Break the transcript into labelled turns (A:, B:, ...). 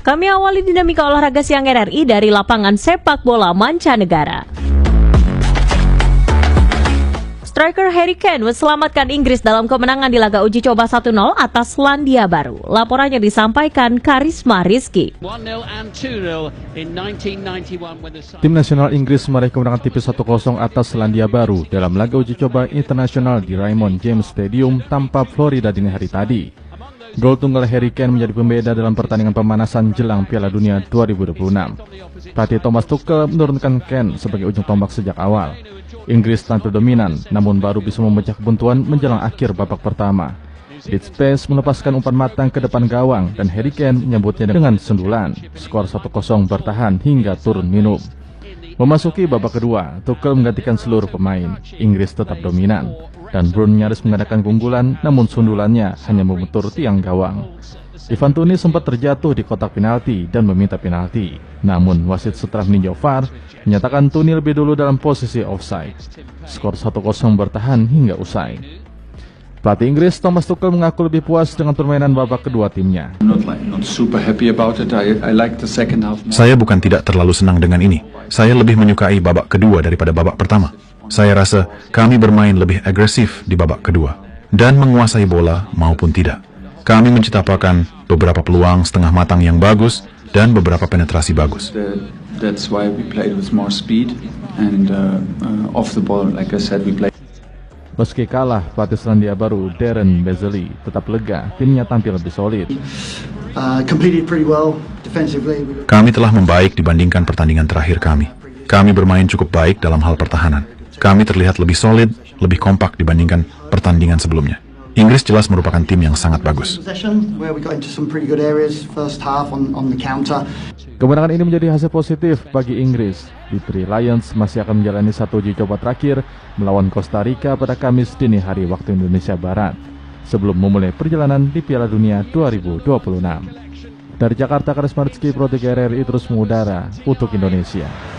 A: Kami awali dinamika olahraga siang RRI dari lapangan sepak bola mancanegara. Striker Harry Kane menyelamatkan Inggris dalam kemenangan di laga uji coba 1-0 atas Selandia Baru. Laporannya disampaikan Karisma Rizky.
B: Tim nasional Inggris meraih kemenangan tipis 1-0 atas Selandia Baru dalam laga uji coba internasional di Raymond James Stadium, Tampa, Florida dini hari tadi. Gol tunggal Harry Kane menjadi pembeda dalam pertandingan pemanasan jelang Piala Dunia 2026. Pelatih Thomas Tuchel menurunkan Kane sebagai ujung tombak sejak awal. Inggris tampil dominan, namun baru bisa memecah kebuntuan menjelang akhir babak pertama. Dead Space melepaskan umpan matang ke depan gawang dan Harry Kane menyambutnya dengan sundulan. Skor 1-0 bertahan hingga turun minum. Memasuki babak kedua, Tuchel menggantikan seluruh pemain. Inggris tetap dominan dan Bruno nyaris mengadakan keunggulan, namun sundulannya hanya membentur tiang gawang. Ivan Toney sempat terjatuh di kotak penalti dan meminta penalti. Namun wasit setelah meninjau VAR menyatakan Toney lebih dulu dalam posisi offside. Skor 1-0 bertahan hingga usai. Pelatih Inggris Thomas Tuchel mengaku lebih puas dengan permainan babak kedua timnya.
C: Saya bukan tidak terlalu senang dengan ini. Saya lebih menyukai babak kedua daripada babak pertama. Saya rasa kami bermain lebih agresif di babak kedua dan menguasai bola maupun tidak. Kami menciptakan beberapa peluang setengah matang yang bagus dan beberapa penetrasi bagus.
B: Meski kalah, pelatih Selandia Baru Darren Beasley tetap lega timnya tampil lebih solid.
C: Kami telah membaik dibandingkan pertandingan terakhir kami. Kami bermain cukup baik dalam hal pertahanan. Kami terlihat lebih solid, lebih kompak dibandingkan pertandingan sebelumnya. Inggris jelas merupakan tim yang sangat bagus.
B: Kemenangan ini menjadi hasil positif bagi Inggris. The Three Lions masih akan menjalani satu uji coba terakhir melawan Costa Rica pada Kamis dini hari waktu Indonesia Barat, sebelum memulai perjalanan di Piala Dunia 2026. Dari Jakarta, Karisma Rizky, Pro 3 RRI terus mengudara untuk Indonesia.